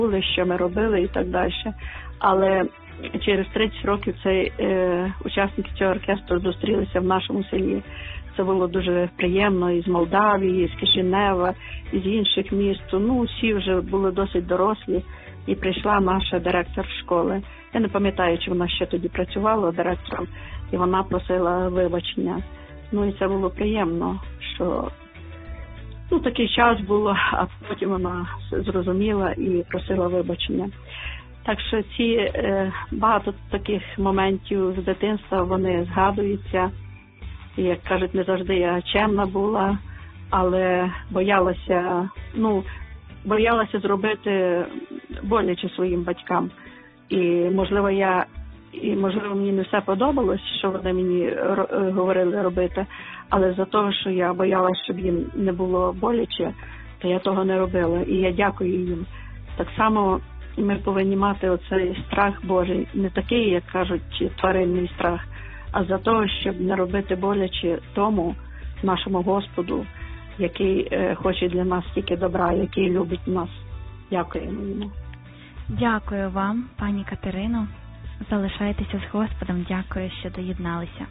що ми робили і так далі. Але через 30 років учасники цього оркестру зустрілися в нашому селі. Це було дуже приємно і з Молдавії, і з Кишинева, і з інших міст. Ну, всі вже були досить дорослі. І прийшла наша директор школи. Я не пам'ятаю, чи вона ще тоді працювала директором, і вона просила вибачення. Ну і це було приємно, що такий час було, а потім вона зрозуміла і просила вибачення. Так що багато таких моментів з дитинства, вони згадуються. І, як кажуть, не завжди я чемна була, але боялася зробити боляче своїм батькам. І, можливо, мені не все подобалось, що вони мені говорили робити, але за те, що я боялася, щоб їм не було боляче, то я того не робила. І я дякую їм. Так само ми повинні мати оцей страх Божий, не такий, як кажуть, тваринний страх, а за те, щоб не робити боляче тому нашому Господу, який хоче для нас тільки добра, який любить нас. Дякуємо йому. Дякую вам, пані Катерино. Залишайтеся з Господом. Дякую, що доєдналися.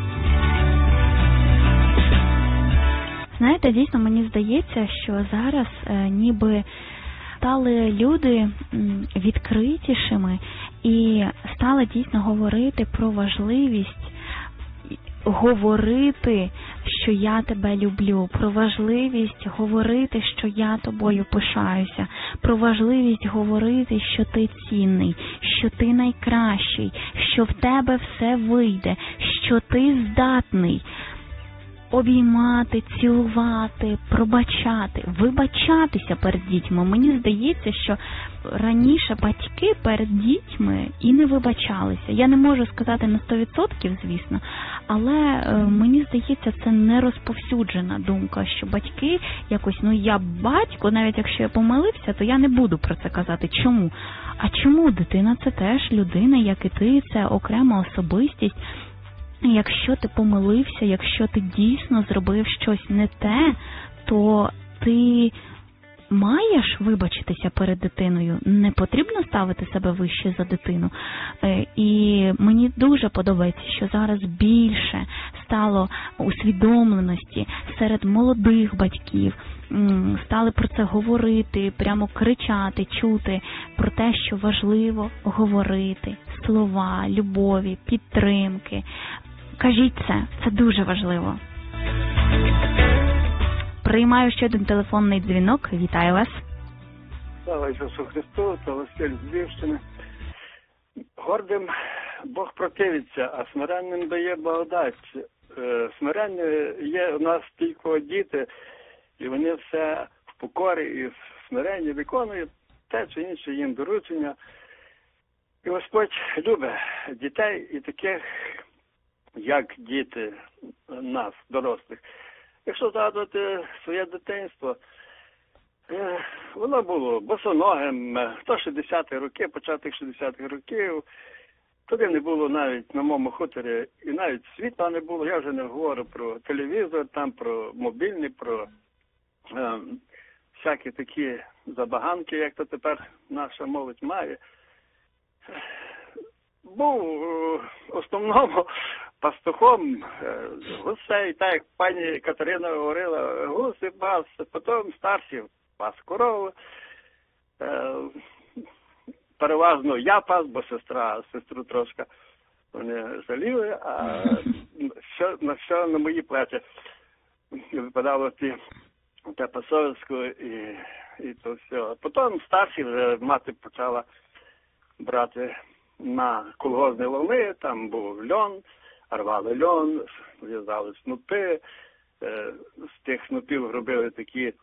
Знаєте, дійсно, мені здається, що зараз ніби стали люди відкритішими і стали дійсно говорити про важливість говорити, що я тебе люблю, про важливість говорити, що я тобою пишаюся, про важливість говорити, що ти цінний, що ти найкращий, що в тебе все вийде, що ти здатний обіймати, цілувати, пробачати, вибачатися перед дітьми. Мені здається, що раніше батьки перед дітьми і не вибачалися. Я не можу сказати на 100%, звісно, але мені здається, це не розповсюджена думка, що батьки якось, я батько, навіть якщо я помилився, то я не буду про це казати. Чому? А чому? Дитина – це теж людина, як і ти, це окрема особистість. Якщо ти помилився, якщо ти дійсно зробив щось не те, то ти маєш вибачитися перед дитиною. Не потрібно ставити себе вище за дитину. І мені дуже подобається, що зараз більше стало усвідомленості серед молодих батьків. Стали про це говорити, прямо кричати, чути про те, що важливо говорити. Слова, любові, підтримки. Кажіть це дуже важливо. Приймаю ще один телефонний дзвінок. Вітаю вас. Слава Ісусу Христу, це Василь з Львівщини. Гордим Бог противиться, а смиренним дає благодать. Смиренні є у нас тільки діти, і вони все в покорі і в смиренні виконують те чи інше їм доручення. І Господь любить дітей і таких, як діти нас, дорослих. Якщо згадувати своє дитинство, воно було босоногим, то 60-ті роки, початок 60-х років. Тоді не було навіть на моєму хуторі, і навіть світла не було. Я вже не говорю про телевізор, там про мобільний, про всякі такі забаганки, як то тепер наша молодь має. Був в основному пастухом гусей, так як пані Катерина говорила, гуси пас, потім старші пас корову. Переважно я пас, бо сестру трошки вони жаліли, а що на мої плечі випадало те пасовсько і то все. Потім старші вже мати почала брати на колгозні лови, там був льон, рвали льон, в'язали снопи, з тих снопів робили такі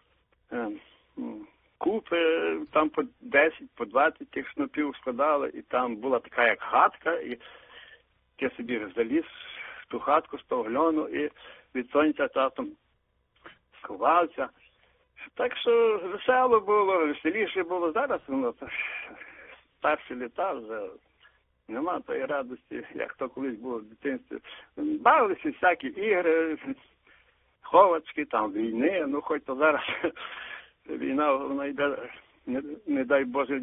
купи, там по 10, по 20 тих снопів складали, і там була така як хатка, і ти собі заліз в ту хатку з того льону, і від сонця часом сховався. Так що весело було, веселіше було. Зараз воно старші літа вже нема тої радості, як то колись було в дитинстві. Бавилися всякі ігри, ховачки, там війни, хоч то зараз війна, вона йде, не дай Боже,